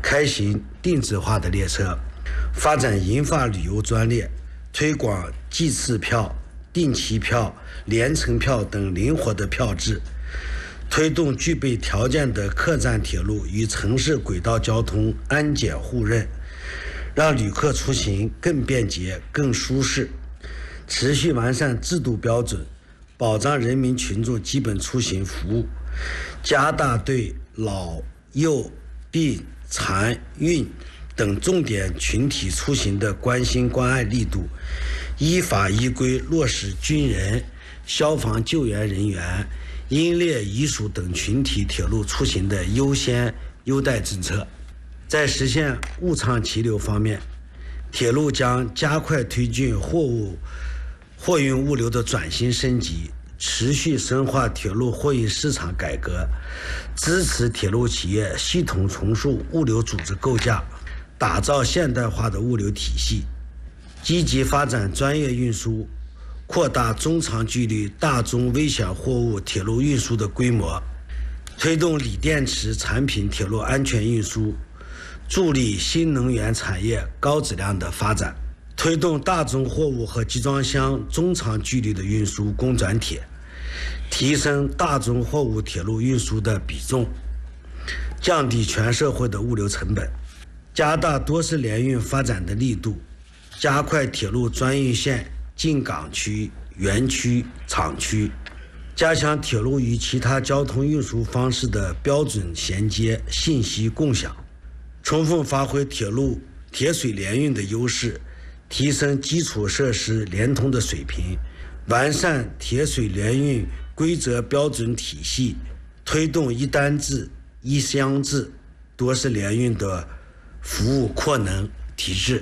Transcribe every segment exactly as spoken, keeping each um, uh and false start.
开行定制化的列车，发展银发旅游专列，推广季次票、定期票、联程票等灵活的票制，推动具备条件的客站铁路与城市轨道交通安检互认，让旅客出行更便捷、更舒适。持续完善制度标准，保障人民群众基本出行服务，加大对老、幼、病、残、孕等重点群体出行的关心关爱力度，依法依规落实军人、消防救援人员、英烈遗属等群体铁路出行的优先优待政策。在实现物畅其流方面，铁路将加快推进货物货运物流的转型升级，持续深化铁路货运市场改革，支持铁路企业系统重塑物流组织构架，打造现代化的物流体系，积极发展专业运输，扩大中长距离大宗危险货物铁路运输的规模，推动锂电池产品铁路安全运输，助力新能源产业高质量的发展，推动大宗货物和集装箱中长距离的运输供转铁，提升大宗货物铁路运输的比重，降低全社会的物流成本，加大多式联运发展的力度，加快铁路专运线进港区、园区、厂区，加强铁路与其他交通运输方式的标准衔接、信息共享，充分发挥铁路铁水联运的优势，提升基础设施联通的水平，完善铁水联运规则标准体系，推动一单制、一箱制、多式联运的服务扩能提质。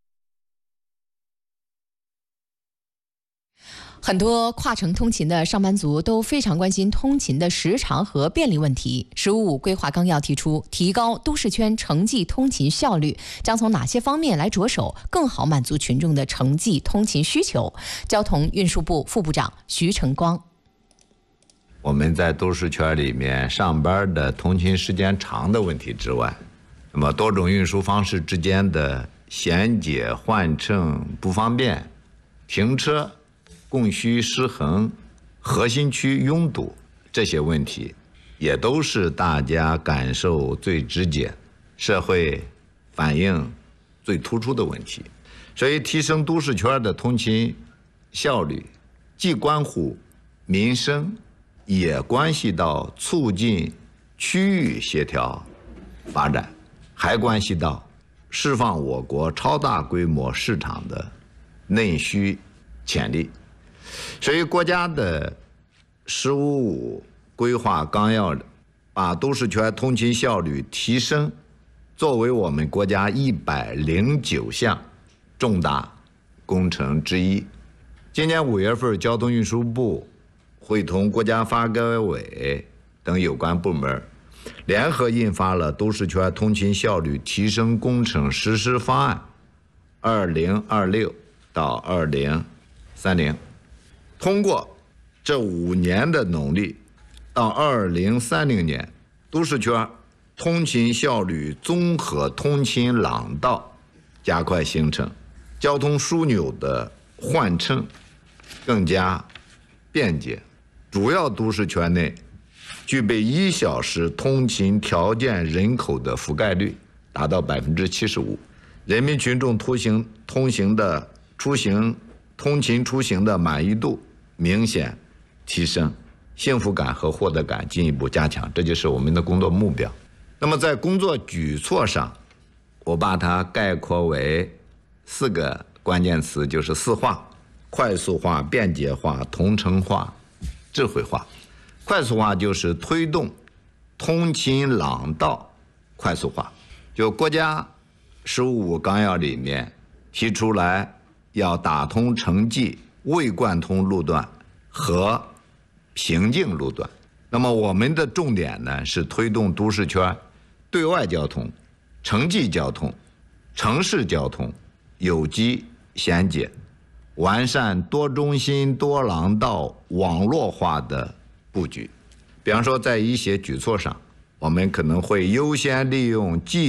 很多跨城通勤的上班族都非常关心通勤的时长和便利问题。十五五规划纲要提出，提高都市圈城际通勤效率，将从哪些方面来着手，更好满足群众的城际通勤需求？交通运输部副部长徐成光。 我们在都市圈里面上班的通勤时间长的问题之外，那么多种运输方式之间的衔接换乘不方便、停车供需失衡、核心区拥堵，这些问题也都是大家感受最直接、社会反应最突出的问题。所以提升都市圈的通勤效率，既关乎民生，也关系到促进区域协调发展，还关系到释放我国超大规模市场的内需潜力。所以国家的十五五规划纲要把都市圈通勤效率提升作为我们国家一百零九项重大工程之一。今年五月份，交通运输部会同国家发改委等有关部门联合印发了《都市圈通勤效率提升工程实施方案》二零二六到二零三零。通过这五年的努力，到二零三零年，都市圈通勤效率综合通勤廊道加快形成，交通枢纽的换乘更加便捷，主要都市圈内具备一小时通勤条件人口的覆盖率达到百分之七十五，人民群众通行通行的出行通勤出行的满意度明显提升，幸福感和获得感进一步加强，这就是我们的工作目标。那么在工作举措上，我把它概括为四个关键词，就是四化：快速化、便捷化、同城化、智慧化。快速化就是推动通勤廊道快速化，就国家十五五纲要里面提出来要打通城际未贯通路段和瓶颈路段。那么我们的重点呢是推动都市圈对外交通、城际交通、城市交通有机衔接，完善多中心多廊道网络化的布局。比方说在一些举措上，我们可能会优先利用既